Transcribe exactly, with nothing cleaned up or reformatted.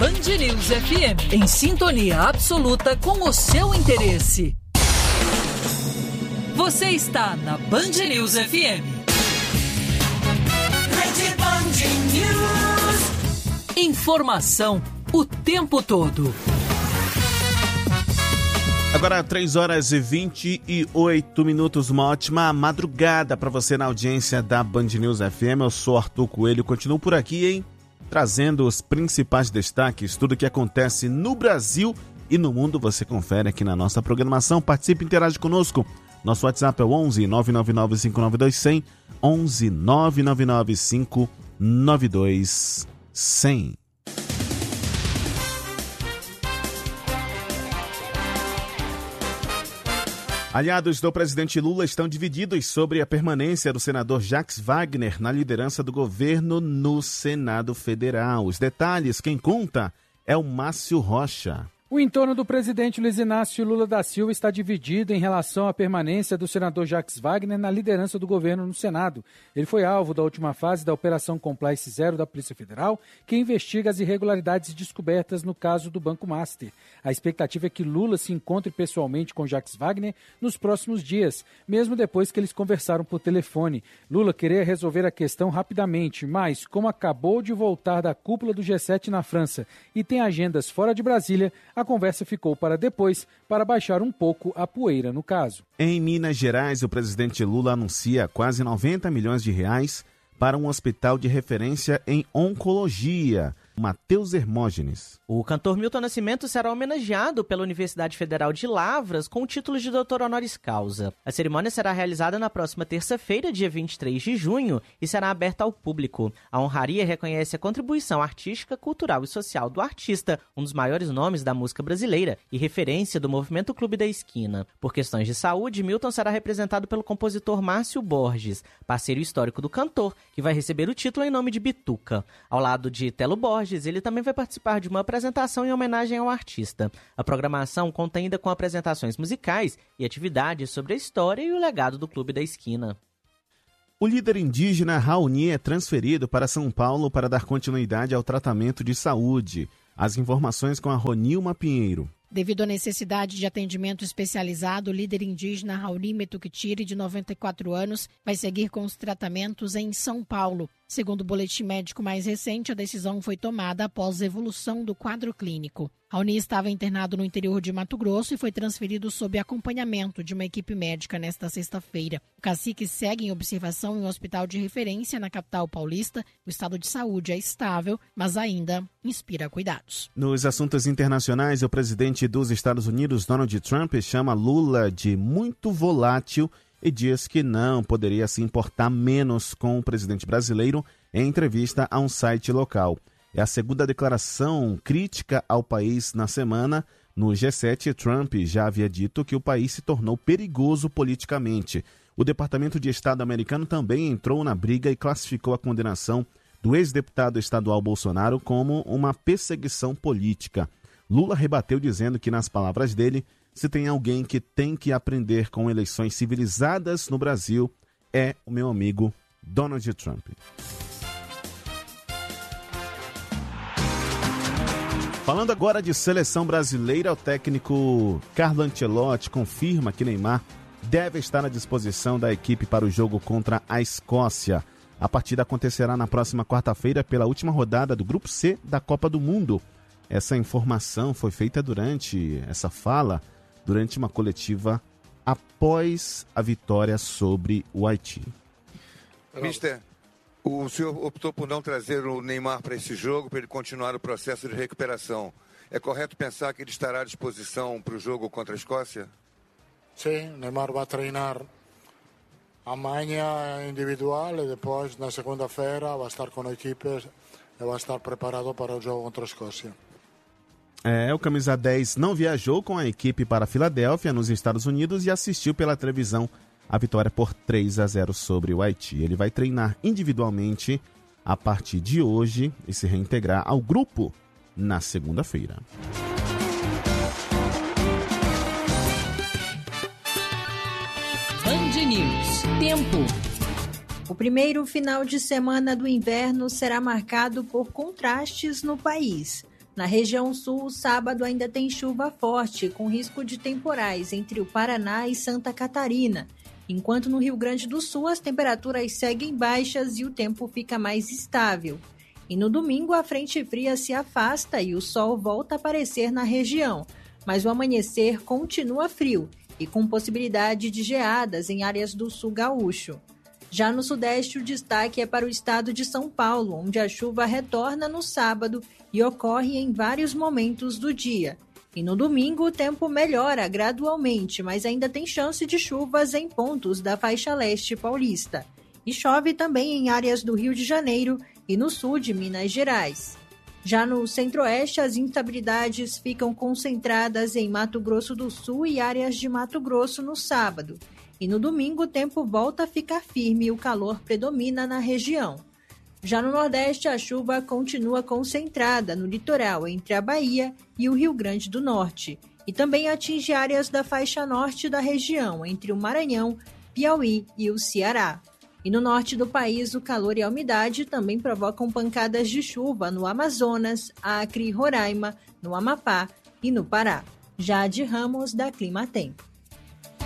Band News F M, em sintonia absoluta com o seu interesse. Você está na Band News F M. Rede Band News. Informação o tempo todo. Agora, três horas e vinte e oito minutos, uma ótima madrugada para você na audiência da Band News F M. Eu sou Arthur Coelho, continuo por aqui, hein? Trazendo os principais destaques, tudo que acontece no Brasil e no mundo, você confere aqui na nossa programação. Participe e interage conosco. Nosso WhatsApp é o onze nove nove nove cinco nove dois zero zero, onze nove nove nove cinco nove dois zero zero. Aliados do presidente Lula estão divididos sobre a permanência do senador Jacques Wagner na liderança do governo no Senado Federal. Os detalhes, quem conta é o Márcio Rocha. O entorno do presidente Luiz Inácio Lula da Silva está dividido em relação à permanência do senador Jacques Wagner na liderança do governo no Senado. Ele foi alvo da última fase da Operação Compliance Zero da Polícia Federal, que investiga as irregularidades descobertas no caso do Banco Master. A expectativa é que Lula se encontre pessoalmente com Jacques Wagner nos próximos dias, mesmo depois que eles conversaram por telefone. Lula queria resolver a questão rapidamente, mas, como acabou de voltar da cúpula do G sete na França e tem agendas fora de Brasília, a conversa ficou para depois, para baixar um pouco a poeira no caso. Em Minas Gerais, o presidente Lula anuncia quase noventa milhões de reais para um hospital de referência em oncologia. Matheus Hermógenes. O cantor Milton Nascimento será homenageado pela Universidade Federal de Lavras com o título de doutor honoris causa. A cerimônia será realizada na próxima terça-feira, dia vinte e três de junho, e será aberta ao público. A honraria reconhece a contribuição artística, cultural e social do artista, um dos maiores nomes da música brasileira e referência do movimento Clube da Esquina. Por questões de saúde, Milton será representado pelo compositor Márcio Borges, parceiro histórico do cantor, que vai receber o título em nome de Bituca. Ao lado de Telo Borges, ele também vai participar de uma apresentação em homenagem ao artista. A programação conta ainda com apresentações musicais e atividades sobre a história e o legado do Clube da Esquina. O líder indígena Raoni é transferido para São Paulo para dar continuidade ao tratamento de saúde. As informações com a Ronilma Pinheiro. Devido à necessidade de atendimento especializado, o líder indígena Raoni Metuktiri, de noventa e quatro anos, vai seguir com os tratamentos em São Paulo. Segundo o boletim médico mais recente, a decisão foi tomada após a evolução do quadro clínico. Raoni estava internado no interior de Mato Grosso e foi transferido sob acompanhamento de uma equipe médica nesta sexta-feira. O cacique segue em observação em um hospital de referência na capital paulista. O estado de saúde é estável, mas ainda inspira cuidados. Nos assuntos internacionais, o presidente dos Estados Unidos, Donald Trump, chama Lula de muito volátil e diz que não poderia se importar menos com o presidente brasileiro em entrevista a um site local. É a segunda declaração crítica ao país na semana. No G sete, Trump já havia dito que o país se tornou perigoso politicamente. O Departamento de Estado americano também entrou na briga e classificou a condenação do ex-deputado estadual Bolsonaro como uma perseguição política. Lula rebateu dizendo que, nas palavras dele, se tem alguém que tem que aprender com eleições civilizadas no Brasil, é o meu amigo Donald Trump. Falando agora de seleção brasileira, o técnico Carlo Ancelotti confirma que Neymar deve estar à disposição da equipe para o jogo contra a Escócia. A partida acontecerá na próxima quarta-feira pela última rodada do Grupo C da Copa do Mundo. Essa informação foi feita durante essa fala, durante uma coletiva após a vitória sobre o Haiti. Mister, o senhor optou por não trazer o Neymar para esse jogo, para ele continuar o processo de recuperação. É correto pensar que ele estará à disposição para o jogo contra a Escócia? Sim, Neymar vai treinar amanhã individual e depois, na segunda-feira, vai estar com a equipe e vai estar preparado para o jogo contra a Escócia. É, o camisa dez não viajou com a equipe para a Filadélfia, nos Estados Unidos, e assistiu pela televisão a vitória por três a zero sobre o Haiti. Ele vai treinar individualmente a partir de hoje e se reintegrar ao grupo na segunda-feira. Band News. Tempo. O primeiro final de semana do inverno será marcado por contrastes no país. Na região sul, o sábado ainda tem chuva forte, com risco de temporais entre o Paraná e Santa Catarina, enquanto no Rio Grande do Sul as temperaturas seguem baixas e o tempo fica mais estável. E no domingo a frente fria se afasta e o sol volta a aparecer na região, mas o amanhecer continua frio e com possibilidade de geadas em áreas do sul gaúcho. Já no sudeste, o destaque é para o estado de São Paulo, onde a chuva retorna no sábado e ocorre em vários momentos do dia. E no domingo o tempo melhora gradualmente, mas ainda tem chance de chuvas em pontos da faixa leste paulista. E chove também em áreas do Rio de Janeiro e no sul de Minas Gerais. Já no centro-oeste, as instabilidades ficam concentradas em Mato Grosso do Sul e áreas de Mato Grosso no sábado. E no domingo o tempo volta a ficar firme e o calor predomina na região. Já no Nordeste, a chuva continua concentrada no litoral entre a Bahia e o Rio Grande do Norte. E também atinge áreas da faixa norte da região, entre o Maranhão, Piauí e o Ceará. E no norte do país, o calor e a umidade também provocam pancadas de chuva no Amazonas, Acre e Roraima, no Amapá e no Pará. Jade Ramos, da Climatempo.